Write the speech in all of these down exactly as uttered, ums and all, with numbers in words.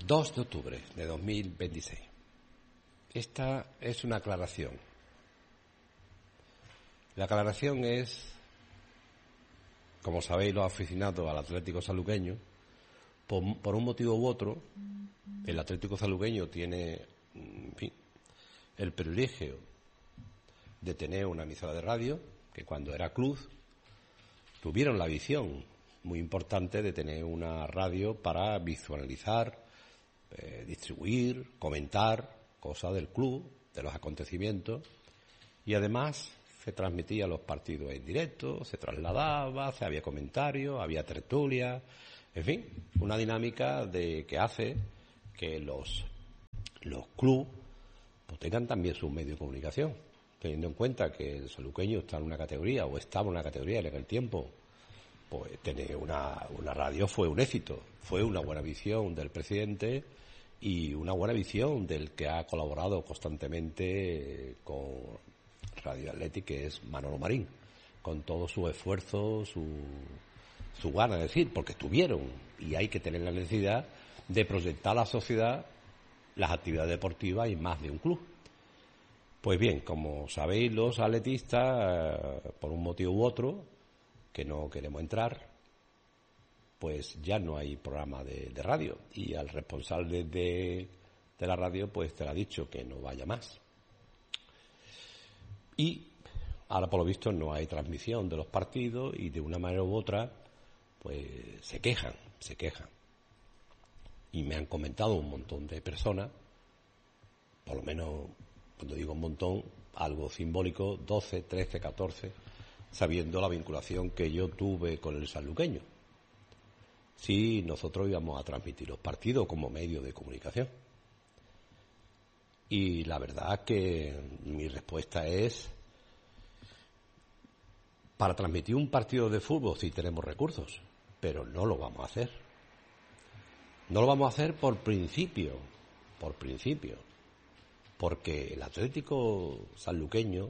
dos de octubre de dos mil veintiséis. Esta es una aclaración. La aclaración es, como sabéis los aficionados al Atlético Sanluqueño, por, por un motivo u otro, el Atlético Sanluqueño tiene, en fin, el privilegio de tener una emisora de radio, que cuando era club tuvieron la visión muy importante de tener una radio para visualizar, eh, distribuir, comentar cosas del club, de los acontecimientos, y además se transmitía los partidos en directo, se trasladaba, se había comentarios, había tertulia, en fin, una dinámica de que hace que los los clubes pues tengan también su medio de comunicación, teniendo en cuenta que el sanluqueño está en una categoría o estaba en una categoría en aquel tiempo. Pues tener una, una radio fue un éxito, fue una buena visión del presidente y una buena visión del que ha colaborado constantemente con Radio Athletic, que es Manolo Marín, con todo su esfuerzo, su, su gana de decir, porque estuvieron, y hay que tener la necesidad de proyectar a la sociedad las actividades deportivas y más de un club. Pues bien, como sabéis, los atletistas, por un motivo u otro, que no queremos entrar, pues ya no hay programa de, de radio, y al responsable de, de la radio pues te lo ha dicho que no vaya más, y ahora por lo visto no hay transmisión de los partidos, y de una manera u otra pues se quejan, se quejan y me han comentado un montón de personas, por lo menos cuando digo un montón, algo simbólico, doce, trece, catorce, sabiendo la vinculación que yo tuve con el sanluqueño. Sí, nosotros íbamos a transmitir los partidos como medio de comunicación. Y la verdad que mi respuesta es, para transmitir un partido de fútbol sí tenemos recursos, pero no lo vamos a hacer. No lo vamos a hacer por principio, por principio, porque el Atlético Sanluqueño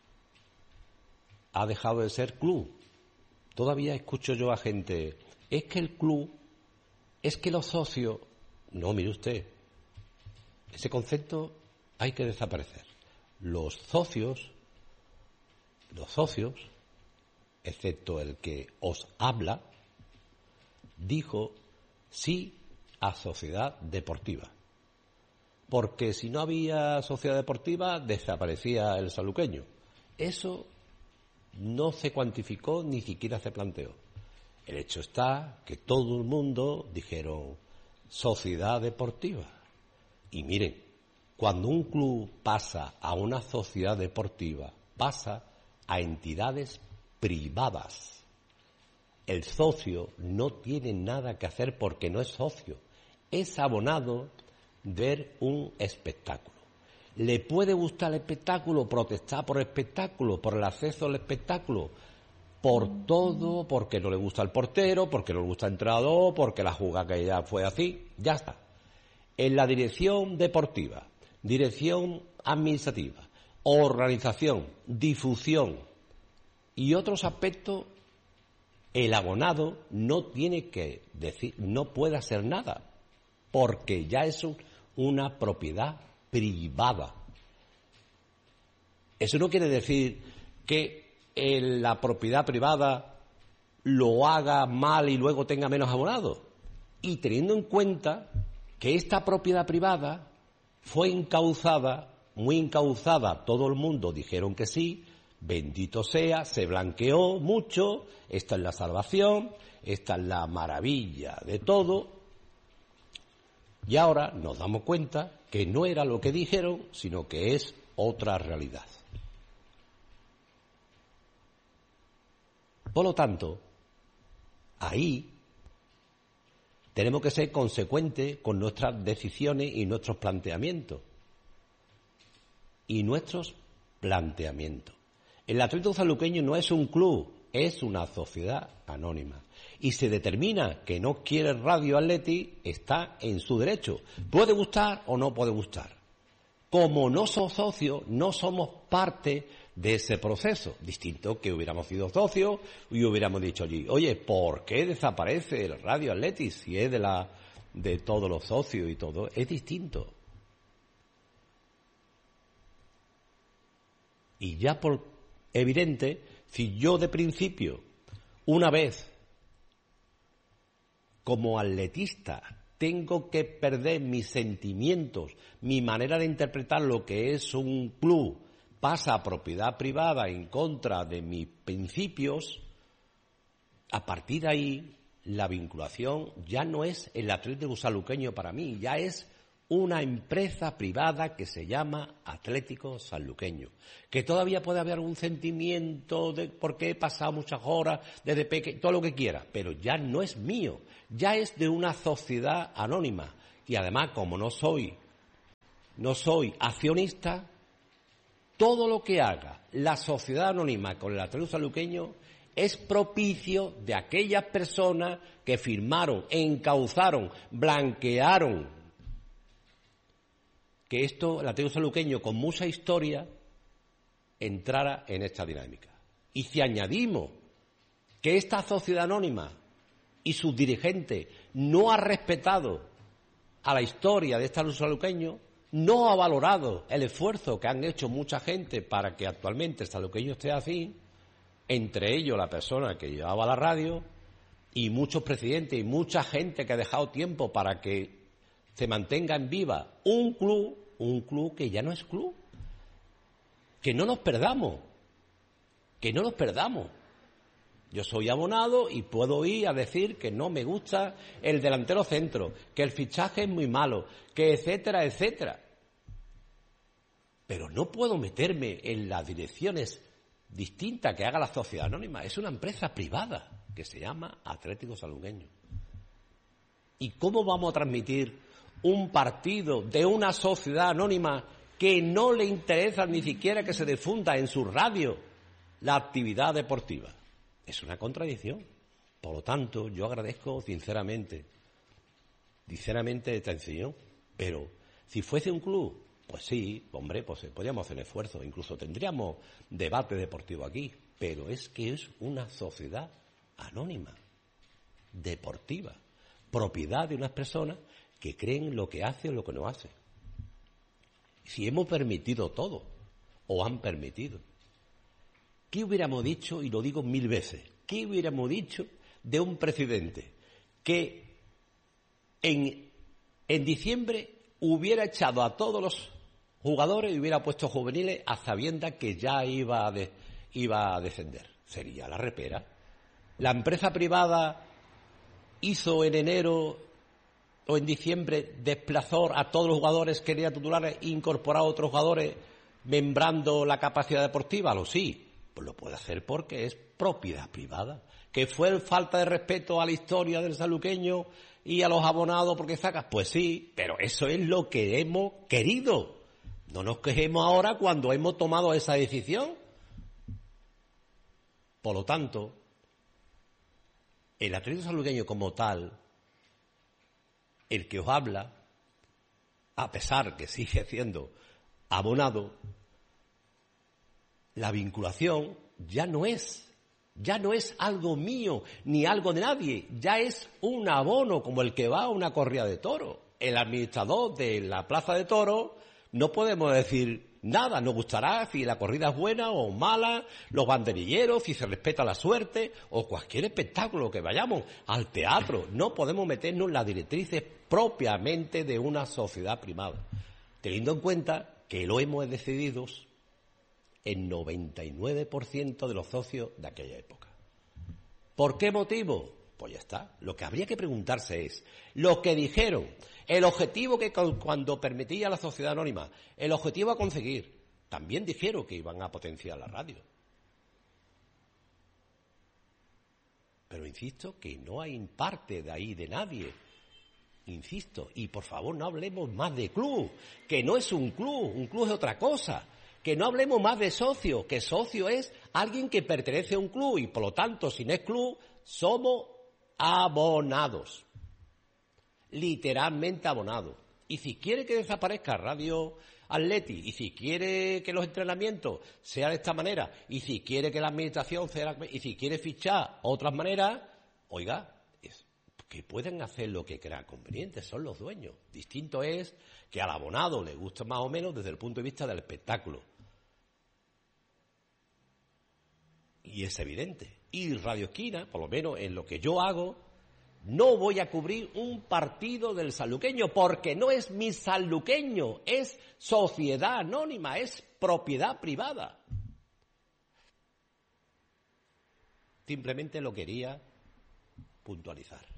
ha dejado de ser club. Todavía escucho yo a gente, es que el club, es que los socios... No, mire usted, ese concepto hay que desaparecer. Los socios, los socios, excepto el que os habla, dijo sí a sociedad deportiva. Porque si no había sociedad deportiva, desaparecía el sanluqueño. Eso no se cuantificó, ni siquiera se planteó. El hecho está que todo el mundo dijeron sociedad deportiva. Y miren, cuando un club pasa a una sociedad deportiva, pasa a entidades privadas. El socio no tiene nada que hacer porque no es socio, es abonado ver un espectáculo. ¿Le puede gustar el espectáculo? Protestar por el espectáculo, por el acceso al espectáculo, por todo, porque no le gusta el portero, porque no le gusta el entrenador, porque la jugada que ya fue así, ya está. En la dirección deportiva, dirección administrativa, organización, difusión y otros aspectos, el abonado no tiene que decir, no puede hacer nada, porque ya es un, una propiedad privada. Eso no quiere decir que en la propiedad privada lo haga mal y luego tenga menos abonados. Y teniendo en cuenta que esta propiedad privada fue encauzada, muy encauzada, todo el mundo dijeron que sí, bendito sea, se blanqueó mucho, esta es la salvación, esta es la maravilla de todo. Y ahora nos damos cuenta que no era lo que dijeron, sino que es otra realidad. Por lo tanto, ahí tenemos que ser consecuentes con nuestras decisiones y nuestros planteamientos. Y nuestros planteamientos. El Atlético Sanluqueño no es un club, es una sociedad anónima. Y se determina que no quiere Radio Athletic, está en su derecho. Puede gustar o no puede gustar. Como no somos socios, no somos parte de ese proceso. Distinto que hubiéramos sido socios y hubiéramos dicho allí, oye, ¿por qué desaparece el Radio Athletic si es de la de todos los socios y todo, es distinto. Y ya por evidente, si yo de principio, una vez, como atletista, tengo que perder mis sentimientos, mi manera de interpretar lo que es un club, pasa a propiedad privada en contra de mis principios, a partir de ahí la vinculación ya no es el Atlético Sanluqueño para mí, ya es una empresa privada que se llama Atlético Sanluqueño, que todavía puede haber algún sentimiento de por qué he pasado muchas horas desde pequeño, todo lo que quiera, pero ya no es mío, ya es de una sociedad anónima. Y además, como no soy, no soy accionista, todo lo que haga la sociedad anónima con el Atlético Sanluqueño es propicio de aquellas personas que firmaron, encauzaron, blanquearon que esto, el Atlético Sanluqueño, con mucha historia, entrara en esta dinámica. Y si añadimos que esta sociedad anónima y sus dirigentes no ha respetado a la historia de este Atlético Sanluqueño, no ha valorado el esfuerzo que han hecho mucha gente para que actualmente el sanluqueño esté así, entre ellos la persona que llevaba la radio y muchos presidentes y mucha gente que ha dejado tiempo para que se mantenga en viva un club, un club que ya no es club. Que no nos perdamos, que no nos perdamos. Yo soy abonado y puedo ir a decir que no me gusta el delantero centro, que el fichaje es muy malo, que etcétera, etcétera. Pero no puedo meterme en las direcciones distintas que haga la sociedad anónima. Es una empresa privada que se llama Atlético Sanluqueño. ¿Y cómo vamos a transmitir un partido de una sociedad anónima que no le interesa ni siquiera que se difunda en su radio la actividad deportiva? Es una contradicción. Por lo tanto, yo agradezco sinceramente, sinceramente esta decisión, pero si fuese un club, pues sí, hombre, pues podríamos hacer esfuerzo, incluso tendríamos debate deportivo aquí, pero es que es una sociedad anónima, deportiva, propiedad de unas personas que creen lo que hace o lo que no hace. Si hemos permitido todo, o han permitido, ¿qué hubiéramos dicho, y lo digo mil veces, qué hubiéramos dicho de un presidente que en, en diciembre hubiera echado a todos los jugadores y hubiera puesto juveniles a sabiendas que ya iba a, de, iba a descender? Sería la repera. La empresa privada hizo en enero o en diciembre, desplazó a todos los jugadores que eran titulares e incorporó a otros jugadores membrando la capacidad deportiva. Lo sí, pues lo puede hacer porque es propiedad privada. Que fue falta de respeto a la historia del sanluqueño y a los abonados porque sacas, pues sí, pero eso es lo que hemos querido. No nos quejemos ahora cuando hemos tomado esa decisión. Por lo tanto, el Atlético Sanluqueño como tal, el que os habla, a pesar que sigue siendo abonado, la vinculación ya no es, ya no es algo mío ni algo de nadie, ya es un abono como el que va a una corrida de toros. El administrador de la plaza de toros no podemos decir nada, nos gustará si la corrida es buena o mala, los banderilleros, si se respeta la suerte o cualquier espectáculo que vayamos, al teatro. No podemos meternos en las directrices propiamente de una sociedad privada, teniendo en cuenta que lo hemos decidido el noventa y nueve por ciento de los socios de aquella época. ¿Por qué motivo? Pues ya está. Lo que habría que preguntarse es, lo que dijeron, el objetivo que cuando permitía la sociedad anónima, el objetivo a conseguir, también dijeron que iban a potenciar la radio. Pero insisto que no hay parte de ahí de nadie. Insisto, y por favor no hablemos más de club, que no es un club, un club es otra cosa. Que no hablemos más de socio, que socio es alguien que pertenece a un club y por lo tanto, si no es club, somos abonados. Literalmente abonados. Y si quiere que desaparezca Radio Atleti, y si quiere que los entrenamientos sean de esta manera, y si quiere que la administración sea, y si quiere fichar otras maneras, oiga, es, que pueden hacer lo que crean conveniente, son los dueños. Distinto es que al abonado le guste más o menos desde el punto de vista del espectáculo. Y es evidente. Y Radio Esquina, por lo menos en lo que yo hago, no voy a cubrir un partido del sanluqueño, porque no es mi sanluqueño, es sociedad anónima, es propiedad privada. Simplemente lo quería puntualizar.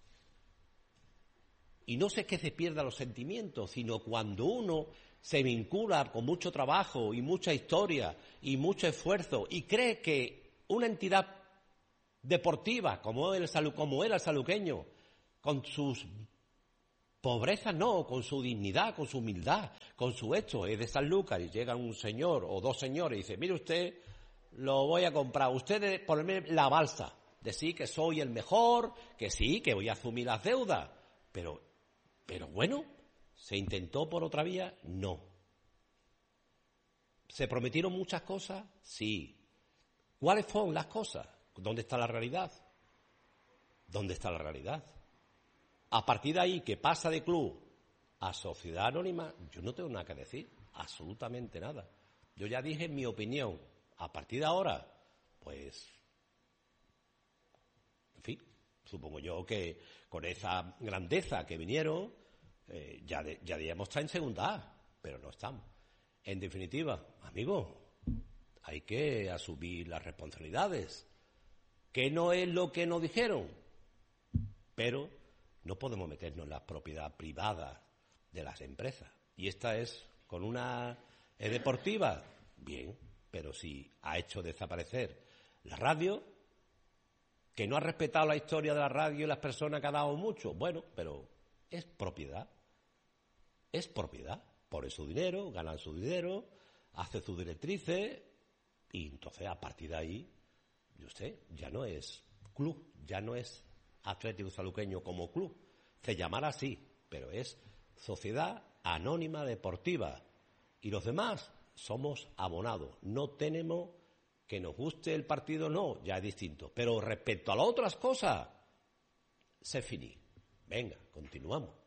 Y no sé que se pierdan los sentimientos, sino cuando uno se vincula con mucho trabajo y mucha historia y mucho esfuerzo y cree que una entidad deportiva como el salu, como era el sanluqueño, con sus pobrezas no, con su dignidad, con su humildad, con su hecho, es de Sanlúcar y llega un señor o dos señores y dice, mire usted, lo voy a comprar, usted ponme la balsa, decir que soy el mejor, que sí, que voy a asumir las deudas, pero, pero bueno, ¿se intentó por otra vía? No. ¿Se prometieron muchas cosas? Sí. ¿Cuáles fueron las cosas? ¿Dónde está la realidad? ¿Dónde está la realidad? A partir de ahí, que pasa de club a sociedad anónima, yo no tengo nada que decir, absolutamente nada. Yo ya dije mi opinión. A partir de ahora, pues, en fin, supongo yo que con esa grandeza que vinieron, eh, ya, de, ya debíamos estar en segunda A, pero no estamos. En definitiva, amigos, hay que asumir las responsabilidades, que no es lo que nos dijeron, pero no podemos meternos en la propiedad privada de las empresas. Y esta es, con una es deportiva, bien, pero si ha hecho desaparecer la radio, que no ha respetado la historia de la radio y las personas que ha dado mucho, bueno, pero es propiedad, es propiedad, pone su dinero, ganan su dinero, hace sus directrices, y entonces a partir de ahí, yo sé, ya no es club, ya no es Atlético Sanluqueño como club, se llamará así, pero es Sociedad Anónima Deportiva, y los demás somos abonados, no tenemos que nos guste el partido, no, ya es distinto, pero respecto a las otras cosas, se finí. Venga, continuamos.